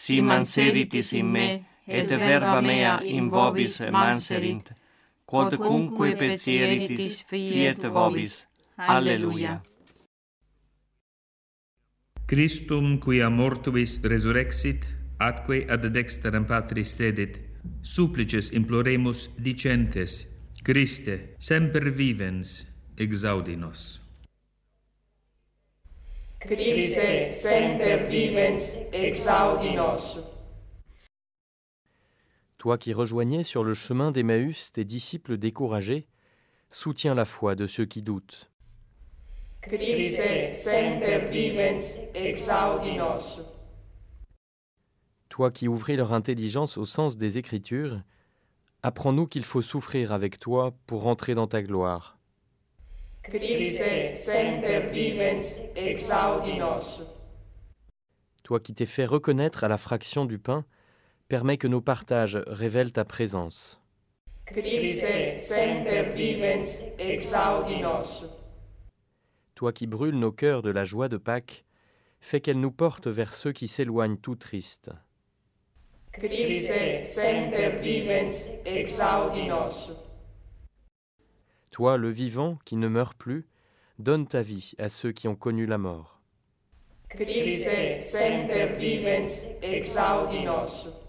si manseritis in me, et verba mea in vobis manserint, quodcunque petieritis fiet vobis. Alleluia. Christum, quia mortuis resurrexit, atque ad dexteram Patris sedit, supplices imploremus dicentes, Christe, semper vivens, exaudi nos. Christe, semper vivens, exaudi nos. Toi qui rejoignais sur le chemin d'Emmaüs tes disciples découragés, soutiens la foi de ceux qui doutent. Christe, semper vivens, exaudi nos. Toi qui ouvris leur intelligence au sens des Écritures, apprends-nous qu'il faut souffrir avec toi pour entrer dans ta gloire. Christe, semper vivens, exaudi nos. Toi qui t'es fait reconnaître à la fraction du pain, permets que nos partages révèlent ta présence. Christe, semper vivens, exaudi nos. Toi qui brûles nos cœurs de la joie de Pâques, fais qu'elle nous porte vers ceux qui s'éloignent tout tristes. Christe, semper vivens, exaudi nos. Toi, le vivant, qui ne meurt plus, donne ta vie à ceux qui ont connu la mort. Christe, semper vivens, exaudi nos.